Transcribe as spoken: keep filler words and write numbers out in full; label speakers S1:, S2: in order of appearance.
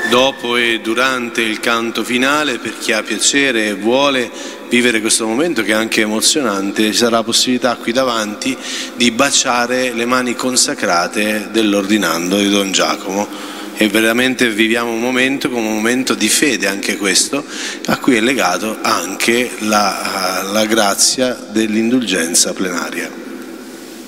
S1: Dopo e durante il canto finale, per chi ha piacere e vuole vivere questo momento che è anche emozionante, ci sarà la possibilità qui davanti di baciare le mani consacrate dell'ordinando di Don Giacomo. E veramente viviamo un momento come un momento di fede, anche questo, a cui è legato anche la, la grazia dell'indulgenza plenaria.